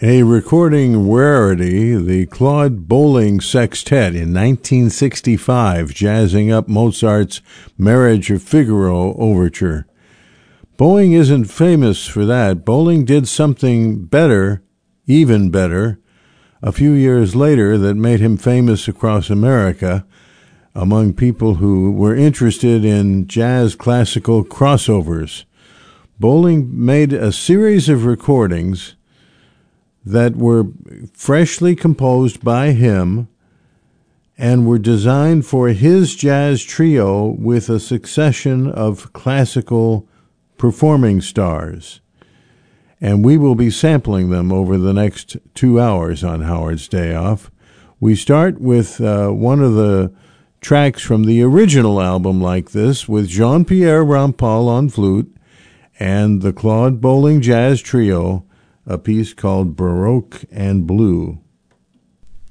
A recording rarity, the Claude Bolling Sextet in 1965, jazzing up Mozart's Marriage of Figaro overture. Bolling isn't famous for that. Bolling did something better, even better, a few years later that made him famous across America among people who were interested in jazz classical crossovers. Bolling made a series of recordings that were freshly composed by him and were designed for his jazz trio with a succession of classical performing stars. And we will be sampling them over the next 2 hours on Howard's Day Off. We start with one of the tracks from the original album like this with Jean-Pierre Rampal on flute and the Claude Bolling Jazz Trio, a piece called Baroque and Blue.